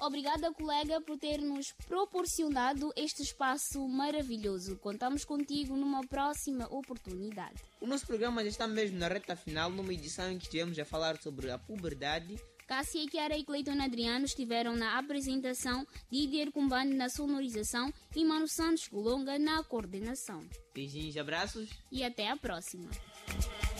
Obrigada, colega, por ter nos proporcionado este espaço maravilhoso. Contamos contigo numa próxima oportunidade. O nosso programa já está mesmo na reta final, numa edição em que estivemos a falar sobre a puberdade. Cássia Chiara e Cleiton Adriano estiveram na apresentação, Didier Cumbani na sonorização e Mano Santos Colonga na coordenação. Beijinhos, abraços e até a próxima.